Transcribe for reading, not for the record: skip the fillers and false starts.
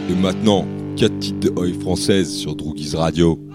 Et maintenant, 4 titres de Oi française sur Droogies Radio.